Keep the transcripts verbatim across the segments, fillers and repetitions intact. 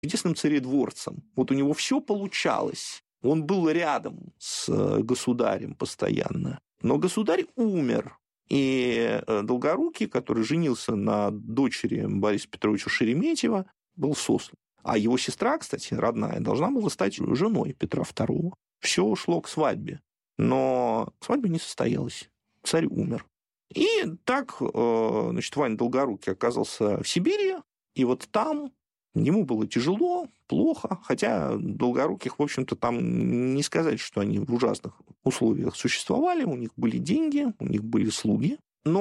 чудесным царедворцем. Вот у него все получалось. Он был рядом с государем постоянно. Но государь умер. И Долгорукий, который женился на дочери Бориса Петровича Шереметьева, был сослан. А его сестра, кстати, родная, должна была стать женой Петра второго. Все шло к свадьбе. Но свадьба не состоялась. Царь умер. И так, значит, Ваня Долгорукий оказался в Сибири, и вот там ему было тяжело, плохо, хотя Долгоруких, в общем-то, там не сказать, что они в ужасных условиях существовали, у них были деньги, у них были слуги,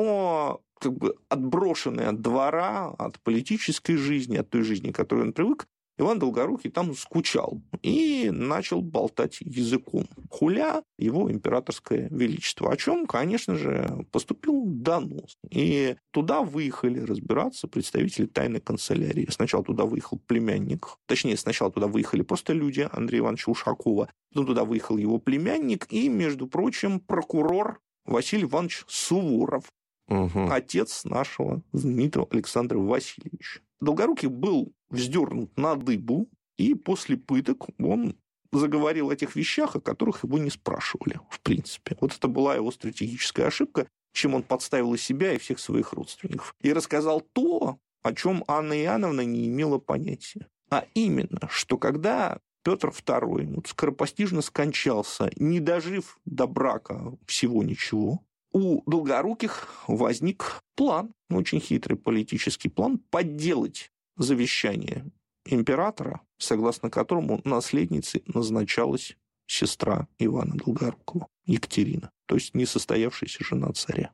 но как бы отброшенный от двора, от политической жизни, от той жизни, к которой он привык, Иван Долгорукий там скучал и начал болтать языком, хуля его императорское величество, о чем, конечно же, поступил донос. И туда выехали разбираться представители тайной канцелярии. Сначала туда выехал племянник, точнее, сначала туда выехали просто люди Андрея Ивановича Ушакова, потом туда выехал его племянник и, между прочим, прокурор Василий Иванович Суворов, угу. отец нашего знаменитого Александра Васильевича. Долгорукий был вздернут на дыбу, и после пыток он заговорил о тех вещах, о которых его не спрашивали, в принципе. Вот это была его стратегическая ошибка, чем он подставил и себя, и всех своих родственников. И рассказал то, о чем Анна Иоанновна не имела понятия. А именно, что когда Петр второй вот, скоропостижно скончался, не дожив до брака всего ничего, у Долгоруких возник план, очень хитрый политический план, подделать завещание императора, согласно которому наследницей назначалась сестра Ивана Долгорукова, Екатерина, то есть несостоявшаяся жена царя.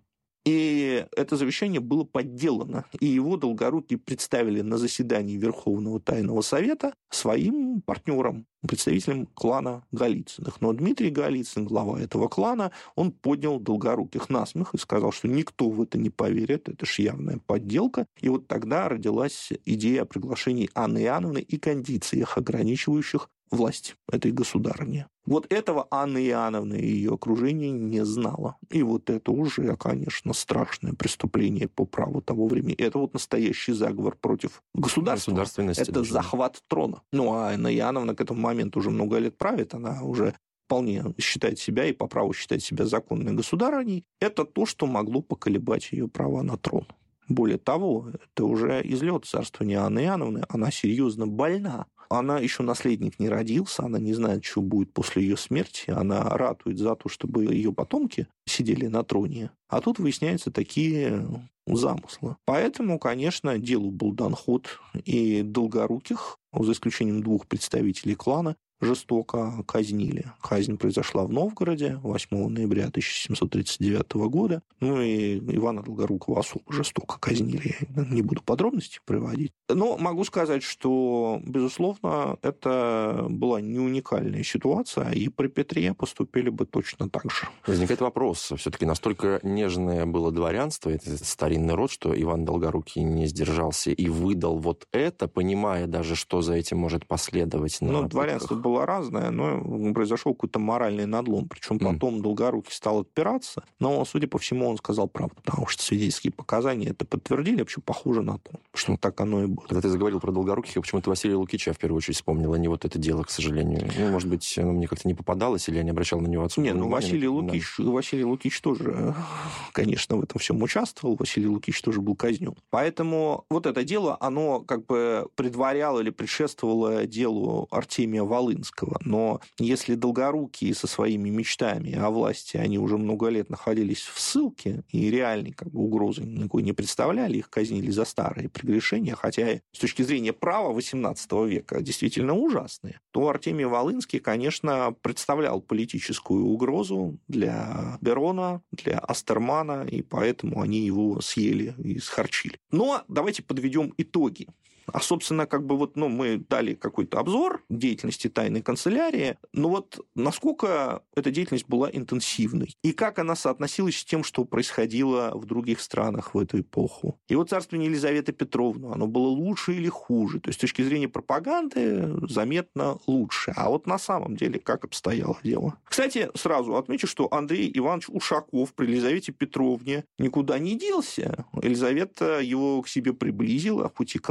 И это завещание было подделано, и его Долгорукий представили на заседании Верховного Тайного Совета своим партнерам, представителям клана Голицыных. Но Дмитрий Голицын, глава этого клана, он поднял Долгоруких на смех и сказал, что никто в это не поверит, это ж явная подделка. И вот тогда родилась идея о приглашении Анны Иоанновны и кондициях, ограничивающих власть этой государыни. Вот этого Анна Иоанновна и ее окружение не знала. И вот это уже, конечно, страшное преступление по праву того времени. Это вот настоящий заговор против государства. Это даже захват трона. Ну, а Анна Иоанновна к этому моменту уже много лет правит, она уже вполне считает себя и по праву считает себя законной государыней. Это то, что могло поколебать ее права на трон. Более того, это уже излет царствования Анны Иоанновны, она серьезно больна. Она еще наследник не родился, она не знает, что будет после ее смерти, она ратует за то, чтобы ее потомки сидели на троне. А тут выясняются такие замыслы. Поэтому, конечно, делу был дан ход, и Долгоруких, за исключением двух представителей клана, жестоко казнили. Казнь произошла в Новгороде восьмого ноября тысяча семьсот тридцать девятого года. Ну и Ивана Долгорукова особо жестоко казнили. Я не буду подробности приводить. Но могу сказать, что, безусловно, это была не уникальная ситуация, и при Петре поступили бы точно так же. Возникает вопрос. Все-таки настолько нежное было дворянство, это старинный род, что Иван Долгорукий не сдержался и выдал вот это, понимая даже, что за этим может последовать. Ну, дворянство было разное, но произошел какой-то моральный надлом. Причем потом mm. Долгорукий стал отпираться, но, судя по всему, он сказал правду, потому что свидетельские показания это подтвердили, вообще похоже на то, что так оно и было. Когда ты заговорил про Долгоруких, я почему-то Василия Лукича в первую очередь вспомнил, а не вот это дело, к сожалению. Ну, может быть, оно мне как-то не попадалось, или я не обращал на него отсюда. Не, ну Василий Лукич, да. Василий Лукич тоже, конечно, в этом всем участвовал. Василий Лукич тоже был казнен. Поэтому вот это дело, оно как бы предваряло или предшествовало делу Артемия Волынского. Но если Долгорукие со своими мечтами о власти, они уже много лет находились в ссылке и реальной как бы, угрозы никакой не представляли, их казнили за старые прегрешения, хотя с точки зрения права восемнадцатого века действительно ужасные, то Артемий Волынский, конечно, представлял политическую угрозу для Берона, для Астермана, и поэтому они его съели и схарчили. Но давайте подведем итоги. А, собственно, как бы вот, ну, мы дали какой-то обзор деятельности тайной канцелярии, но вот насколько эта деятельность была интенсивной и как она соотносилась с тем, что происходило в других странах в эту эпоху. И вот царствование Елизаветы Петровны, оно было лучше или хуже? То есть с точки зрения пропаганды заметно лучше. А вот на самом деле как обстояло дело? Кстати, сразу отмечу, что Андрей Иванович Ушаков при Елизавете Петровне никуда не делся. Елизавета его к себе приблизила, хоть и контролировала,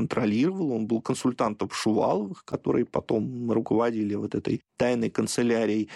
консультировал, он был консультантом Шуваловых, которые потом руководили вот этой тайной канцелярией,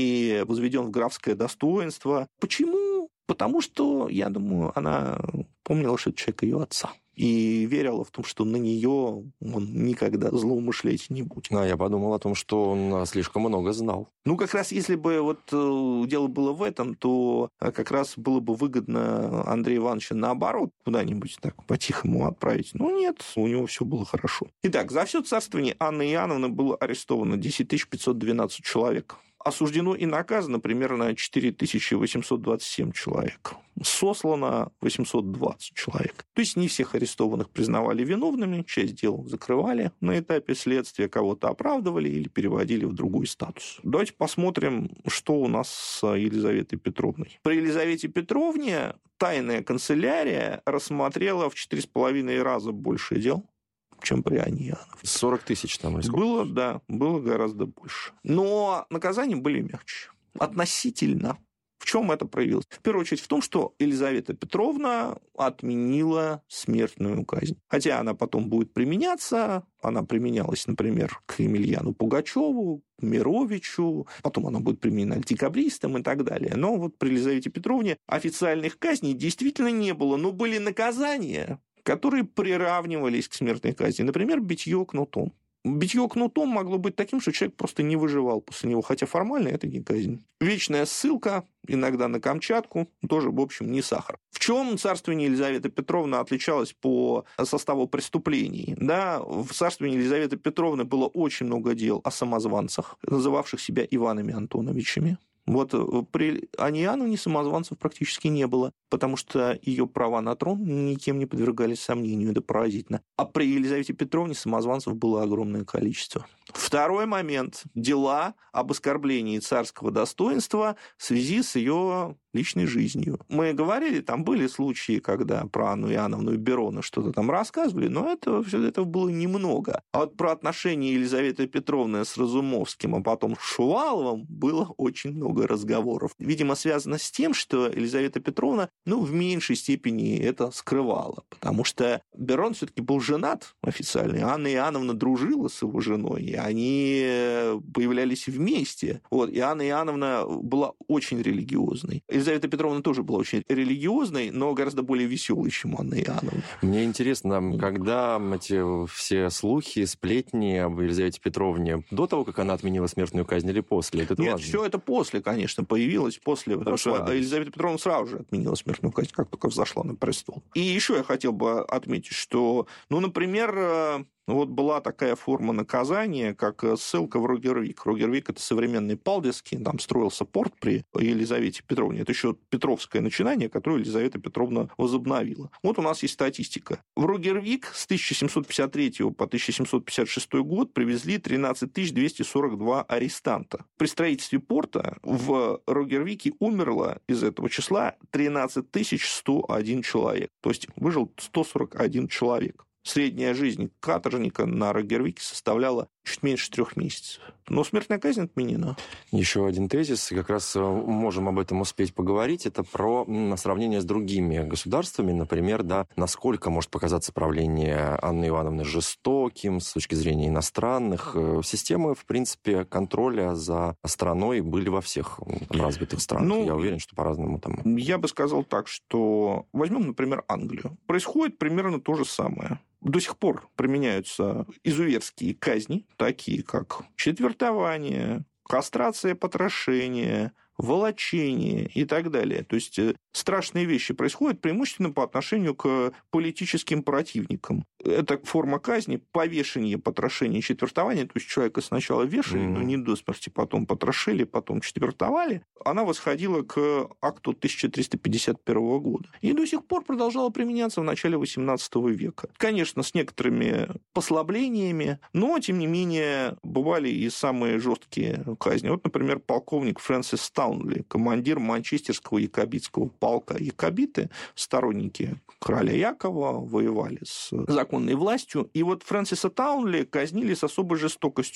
и возведен в графское достоинство. Почему? Потому что, я думаю, она помнила, что это человек ее отца. И верила в том, что на нее он никогда злоумышлять не будет. А я подумал о том, что он слишком много знал. Ну, как раз если бы вот дело было в этом, то как раз было бы выгодно Андрея Ивановича наоборот куда-нибудь так по-тихому отправить. Ну, нет, у него все было хорошо. Итак, за все царствование Анны Иоанновны было арестовано десять тысяч пятьсот двенадцать человек. Осуждено и наказано примерно четыре тысячи восемьсот двадцать семь человек. Сослано восемьсот двадцать человек. То есть не всех арестованных признавали виновными, часть дел закрывали на этапе следствия, кого-то оправдывали или переводили в другой статус. Давайте посмотрим, что у нас с Елизаветой Петровной. При Елизавете Петровне тайная канцелярия рассмотрела в четыре с половиной раза больше дел, чем при Анне Иоанновне. сорок тысяч там. Было, да, было гораздо больше. Но наказания были мягче. Относительно. В чем это проявилось? В первую очередь в том, что Елизавета Петровна отменила смертную казнь. Хотя она потом будет применяться, она применялась, например, к Емельяну Пугачеву, к Мировичу, потом она будет применена к декабристам и так далее. Но вот при Елизавете Петровне официальных казней действительно не было, но были наказания, которые приравнивались к смертной казни. Например, битье кнутом. Битье кнутом могло быть таким, что человек просто не выживал после него, хотя формально это не казнь. Вечная ссылка, иногда на Камчатку, тоже, в общем, не сахар. В чем царствование Елизаветы Петровны отличалось по составу преступлений? Да, в царствовании Елизаветы Петровны было очень много дел о самозванцах, называвших себя Иванами Антоновичами. Вот при Анне Иоанновне самозванцев практически не было, потому что ее права на трон никем не подвергались сомнению, это поразительно. А при Елизавете Петровне самозванцев было огромное количество. Второй момент. Дела об оскорблении царского достоинства в связи с ее личной жизнью. Мы говорили, там были случаи, когда про Анну Иоанновну и Берона что-то там рассказывали, но это, все этого было немного. А вот про отношения Елизаветы Петровны с Разумовским, а потом с Шуваловым было очень много разговоров. Видимо, связано с тем, что Елизавета Петровна, ну, в меньшей степени это скрывала, потому что Берон все-таки был женат официально, Анна Иоанновна дружила с его женой, и они появлялись вместе. Вот. И Анна Иоанновна была очень религиозной. Елизавета Петровна тоже была очень религиозной, но гораздо более веселой, чем Анна Иоанновна. Мне интересно, когда эти все слухи, сплетни об Елизавете Петровне, до того, как она отменила смертную казнь, или после? Это Нет, важно. все это после, конечно, появилось после, потому что Елизавета Петровна сразу же отменила смертную казнь, как только взошла на престол. И еще я хотел бы отметить, что, ну, например, вот была такая форма наказания, как ссылка в Рогервик. Рогервик – это современный Палдиски, там строился порт при Елизавете Петровне. Это еще петровское начинание, которое Елизавета Петровна возобновила. Вот у нас есть статистика. В Рогервик с тысяча семьсот пятьдесят третьего по тысяча семьсот пятьдесят шестой год привезли тринадцать тысяч двести сорок два арестанта. При строительстве порта в Рогервике умерло из этого числа тринадцать тысяч сто один человек. То есть выжил сто сорок один человек. Средняя жизнь каторжника на Рогервике составляла чуть меньше трех месяцев. Но смертная казнь отменена. Еще один тезис, как раз можем об этом успеть поговорить, это про сравнение с другими государствами. Например, да, насколько может показаться правление Анны Ивановны жестоким с точки зрения иностранных. Системы, в принципе, контроля за страной были во всех развитых странах. Ну, я уверен, что по-разному там. Я бы сказал так, что возьмем, например, Англию. Происходит примерно то же самое. До сих пор применяются изуверские казни, такие как четвертование, кастрация, потрошение, волочение и так далее. То есть страшные вещи происходят преимущественно по отношению к политическим противникам. Это форма казни, повешение, потрошение, четвертование. То есть человека сначала вешали, mm-hmm. но не до смерти, потом потрошили, потом четвертовали. Она восходила к акту тысяча триста пятьдесят первого года. И до сих пор продолжала применяться в начале восемнадцатого века. Конечно, с некоторыми послаблениями, но, тем не менее, бывали и самые жесткие казни. Вот, например, полковник Фрэнсис Таунли, командир манчестерского якобитского полка. Якобиты, сторонники короля Якова, воевали с законной властью. И вот Фрэнсиса Таунли казнили с особой жестокостью.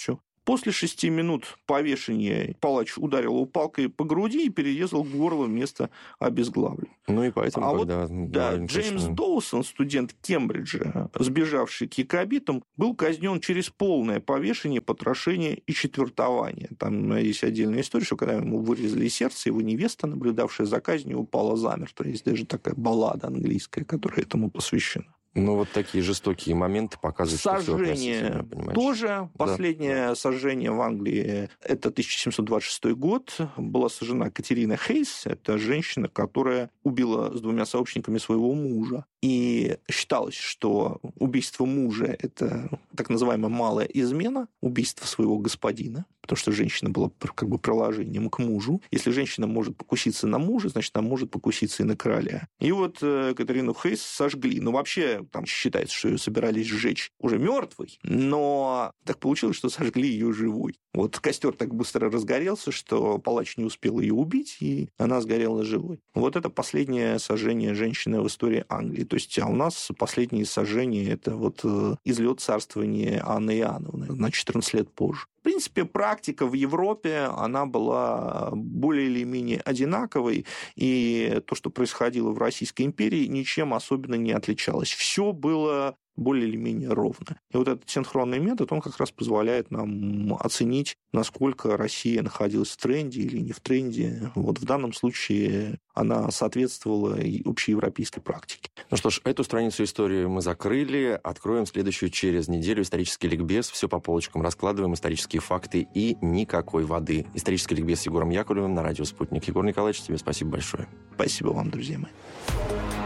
После шести минут повешения палач ударил его палкой по груди и перерезал горло вместо обезглавления. Ну и поэтому, а когда... вот, да, Джеймс точно... Доусон, студент Кембриджа, сбежавший к якобитам, был казнен через полное повешение, потрошение и четвертование. Там есть отдельная история, что когда ему вырезали сердце, его невеста, наблюдавшая за казнью, упала замертво. Есть даже такая баллада английская, которая этому посвящена. Ну, вот такие жестокие моменты показывают, сожжение что все тоже. Да. Последнее да. сожжение в Англии – это тысяча семьсот двадцать шестой год. Была сожжена Катерина Хейс. Это женщина, которая убила с двумя сообщниками своего мужа. И считалось, что убийство мужа – это так называемая малая измена, убийство своего господина, потому что женщина была как бы приложением к мужу. Если женщина может покуситься на мужа, значит, она может покуситься и на короля. И вот э, Катерину Хейс сожгли. Ну, вообще, там считается, что ее собирались сжечь уже мертвой, но так получилось, что сожгли ее живой. Вот костер так быстро разгорелся, что палач не успел ее убить, и она сгорела живой. Вот это последнее сожжение женщины в истории Англии. То есть, а у нас последние сожжения – это вот э, излет царствования Анны Иоанновны на четырнадцать лет позже. В принципе, практика в Европе, она была более или менее одинаковой, и то, что происходило в Российской империи, ничем особенно не отличалось. Все было более или менее ровно. И вот этот синхронный метод, он как раз позволяет нам оценить, насколько Россия находилась в тренде или не в тренде. Вот в данном случае она соответствовала общеевропейской практике. Ну что ж, эту страницу истории мы закрыли. Откроем следующую через неделю. Исторический ликбез. Все по полочкам раскладываем. Исторические факты и никакой воды. Исторический ликбез с Егором Яковлевым на радио «Спутник». Егор Николаевич, тебе спасибо большое. Спасибо вам, друзья мои.